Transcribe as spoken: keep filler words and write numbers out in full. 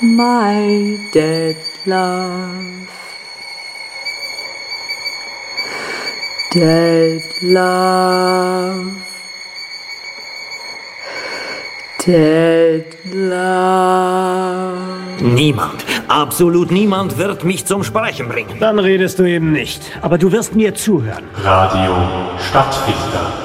my dead love, dead love, dead love. Niemand, absolut niemand wird mich zum Sprechen bringen. Dann redest du eben nicht. Aber du wirst mir zuhören. Radio Stadtfilter.